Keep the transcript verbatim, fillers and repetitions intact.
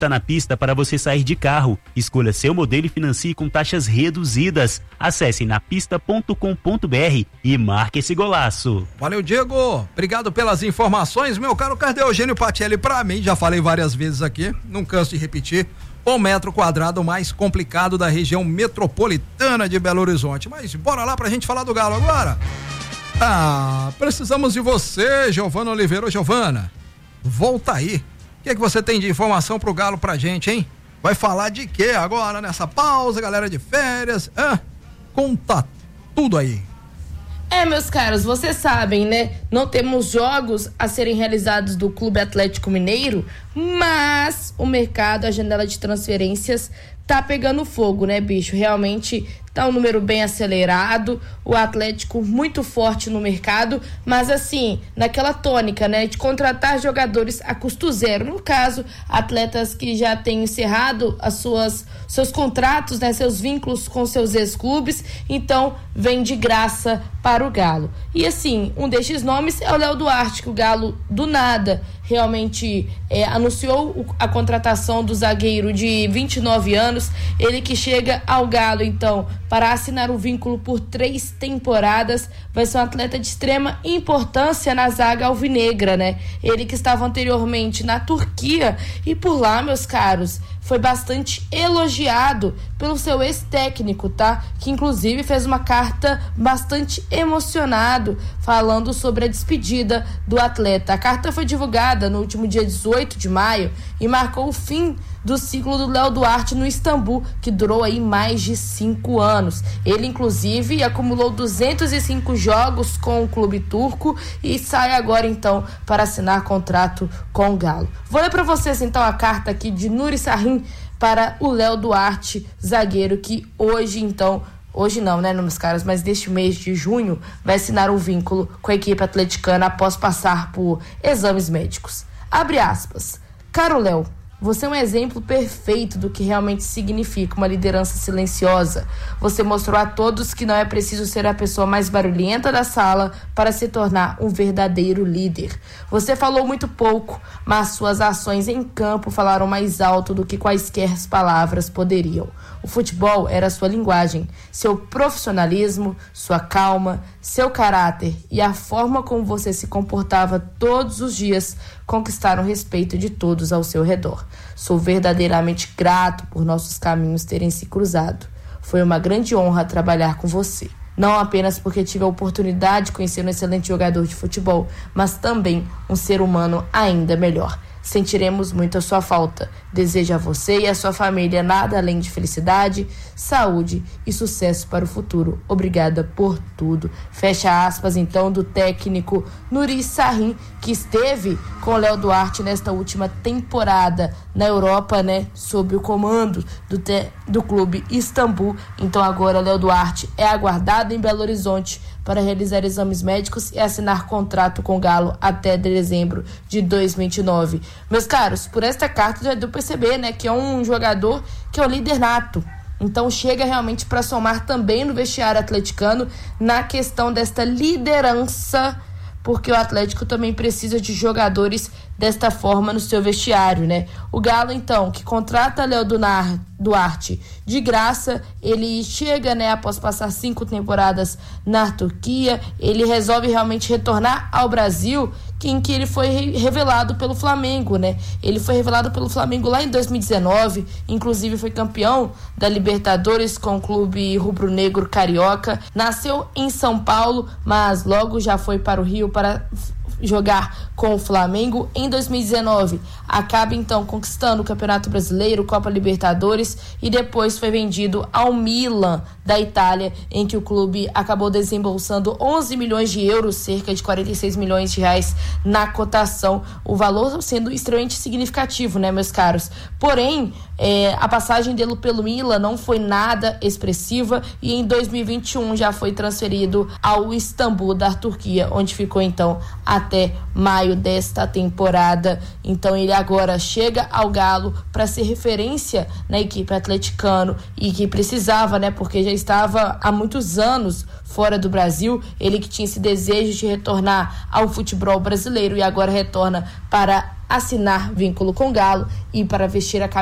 Tá na pista para você sair de carro. Escolha seu modelo e financie com taxas reduzidas. Acesse napista ponto com ponto br e marque esse golaço. Valeu, Diego. Obrigado pelas informações, meu caro. Cadê Eugênio Patielli? Pra mim, já falei várias vezes aqui, não canso de repetir, o metro quadrado mais complicado da região metropolitana de Belo Horizonte. Mas bora lá pra gente falar do Galo agora. Ah, precisamos de você, Giovana Oliveira. Ô, Giovana, volta aí. O que é que você tem de informação pro Galo pra gente, hein? Vai falar de quê agora nessa pausa, galera de férias? Ah, conta tudo aí. É, meus caros, vocês sabem, né? Não temos jogos a serem realizados do Clube Atlético Mineiro, mas o mercado, a janela de transferências tá pegando fogo, né, bicho? Realmente tá um número bem acelerado, o Atlético muito forte no mercado, mas assim, naquela tônica, né, de contratar jogadores a custo zero. No caso, atletas que já têm encerrado as suas, seus contratos, né, seus vínculos com seus ex-clubes, então vem de graça para o Galo. E assim, um destes nomes é o Léo Duarte, que o Galo do nada realmente é, anunciou a contratação do zagueiro de vinte e nove anos, ele que chega ao Galo então para assinar o vínculo por três temporadas, vai ser um atleta de extrema importância na zaga alvinegra, né? Ele que estava anteriormente na Turquia e por lá, meus caros, foi bastante elogiado pelo seu ex-técnico, tá? Que inclusive fez uma carta bastante emocionado falando sobre a despedida do atleta. A carta foi divulgada no último dia dezoito de maio e marcou o fim do ciclo do Léo Duarte no Istambul, que durou aí mais de cinco anos. Ele, inclusive, acumulou duzentos e cinco jogos com o clube turco e sai agora, então, para assinar contrato com o Galo. Vou ler para vocês, então, a carta aqui de Nuri Sahin para o Léo Duarte, zagueiro que hoje, então, hoje não, né, meus caras, mas deste mês de junho, vai assinar um vínculo com a equipe atleticana após passar por exames médicos. Abre aspas. Caro Léo, você é um exemplo perfeito do que realmente significa uma liderança silenciosa. Você mostrou a todos que não é preciso ser a pessoa mais barulhenta da sala para se tornar um verdadeiro líder. Você falou muito pouco, mas suas ações em campo falaram mais alto do que quaisquer palavras poderiam. O futebol era sua linguagem, seu profissionalismo, sua calma, seu caráter e a forma como você se comportava todos os dias conquistaram o respeito de todos ao seu redor. Sou verdadeiramente grato por nossos caminhos terem se cruzado. Foi uma grande honra trabalhar com você. Não apenas porque tive a oportunidade de conhecer um excelente jogador de futebol, mas também um ser humano ainda melhor. Sentiremos muito a sua falta. Desejo a você e a sua família nada além de felicidade, saúde e sucesso para o futuro. Obrigada por tudo. Fecha aspas, então, do técnico Nuri Sahin, que esteve com o Léo Duarte nesta última temporada na Europa, né, sob o comando do, te- do clube Istambul. Então agora Léo Duarte é aguardado em Belo Horizonte para realizar exames médicos e assinar contrato com o Galo até dezembro de dois mil e vinte e nove. Meus caros, por esta carta já deu para perceber, né, que é um jogador que é o líder nato. Então chega realmente para somar também no vestiário atleticano na questão desta liderança, porque o Atlético também precisa de jogadores desta forma no seu vestiário, né? O Galo, então, que contrata Léo Duarte de graça, ele chega, né, após passar cinco temporadas na Turquia, ele resolve realmente retornar ao Brasil, em que ele foi revelado pelo Flamengo, né? Ele foi revelado pelo Flamengo lá em dois mil e dezenove, inclusive foi campeão da Libertadores com o clube rubro-negro carioca, nasceu em São Paulo, mas logo já foi para o Rio para jogar com o Flamengo. Em dois mil e dezenove acaba então conquistando o Campeonato Brasileiro, Copa Libertadores e depois foi vendido ao Milan da Itália, em que o clube acabou desembolsando onze milhões de euros, cerca de quarenta e seis milhões de reais na cotação, o valor sendo extremamente significativo, né, meus caros? Porém, é, a passagem dele pelo Milan não foi nada expressiva e em dois mil e vinte e um já foi transferido ao Istambul da Turquia, onde ficou então até maio desta temporada. Então ele agora chega ao Galo para ser referência na equipe atleticano e que precisava, né, porque já estava há muitos anos fora do Brasil, ele que tinha esse desejo de retornar ao futebol brasileiro e agora retorna para assinar vínculo com o Galo e para vestir a